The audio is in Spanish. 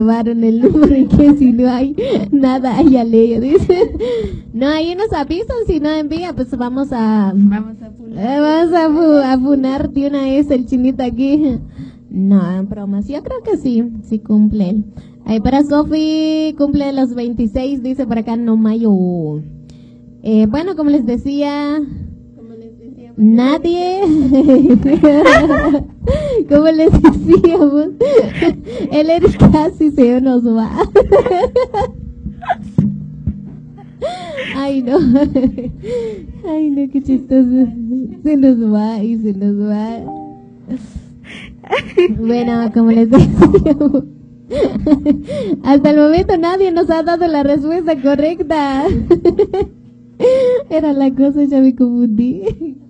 Llevaron el número y que si no hay nada, ella lee, dice. No, ahí nos avisan, si no envía, pues vamos a funar de una vez el chinito aquí. No, bromas, yo creo que sí cumple él. Ahí para Sofi, cumple los 26, dice por acá, no mayo. Bueno, como les decía, nadie, como les decíamos, el Eric casi se nos va. Ay no, qué chistoso. Se nos va. Bueno, como les decíamos, hasta el momento nadie nos ha dado la respuesta correcta. Era la cosa, ya me confundí.